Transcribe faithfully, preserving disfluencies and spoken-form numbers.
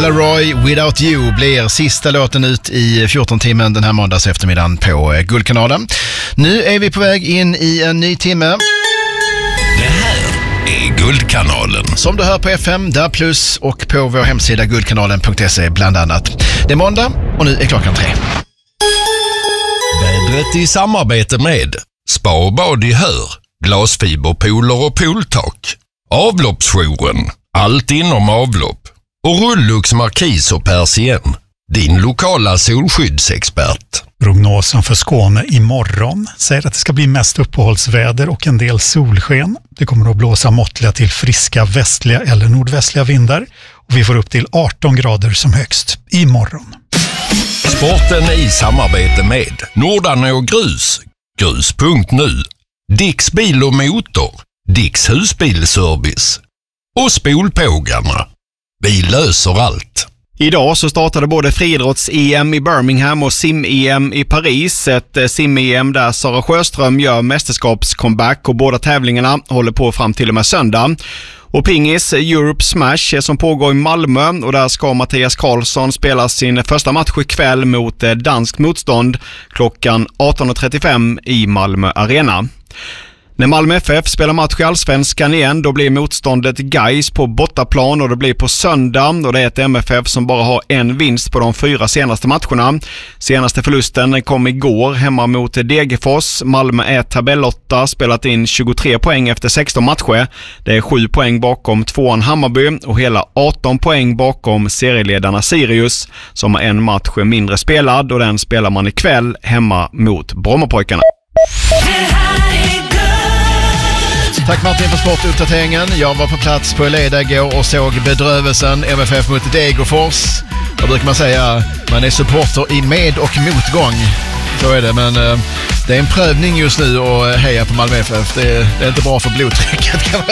Roy, Without You blir sista låten ut i fjorton timmen den här måndags eftermiddagen på Guldkanalen. Nu är vi på väg in i en ny timme. Det här är Guldkanalen. Som du hör på F M, där plus och på vår hemsida guldkanalen punkt se bland annat. Det är måndag och nu är klockan tre. Vädret i samarbete med Spa och bad i Hör, glasfiberpooler och pooltak, avloppsjouren, allt inom avlopp och Rullux Markis och Persien, din lokala solskyddsexpert. Prognosen för Skåne imorgon säger att det ska bli mest uppehållsväder och en del solsken. Det kommer att blåsa måttliga till friska västliga eller nordvästliga vindar och vi får upp till arton grader som högst imorgon. Sporten i samarbete med Nordarne och Grus, grus punkt nu, Dicks bil och motor, Dicks husbilservice och Spolpågarna. Vi löser allt. Idag så startade både friidrotts-E M i Birmingham och sim-E M i Paris. Ett sim-E M där Sara Sjöström gör mästerskapscomeback och båda tävlingarna håller på fram till och med söndag. Och pingis, Europe Smash som pågår i Malmö och där ska Mattias Karlsson spela sin första match ikväll mot danskt motstånd klockan arton och trettiofem i Malmö Arena. När Malmö F F spelar match i Allsvenskan igen, då blir motståndet Gais på bortaplan och det blir på söndag och det är ett M F F som bara har en vinst på de fyra senaste matcherna. Senaste förlusten kom igår hemma mot Degerfors. Malmö är tabellotta, spelat in tjugotre poäng efter sexton matcher. Det är sju poäng bakom tvåan Hammarby och hela arton poäng bakom serieledarna Sirius som har en match mindre spelad och den spelar man ikväll hemma mot Brommapojkarna. Tack Martin för sportuppdateringen. Jag var på plats på Eleda igår och såg bedrövelsen M F F mot Degerfors. Vad brukar man säga? Man är supporter i med- och motgång. Så är det, men eh, det är en prövning just nu att heja på Malmö F F. Det är, det är inte bra för blodtrycket kan man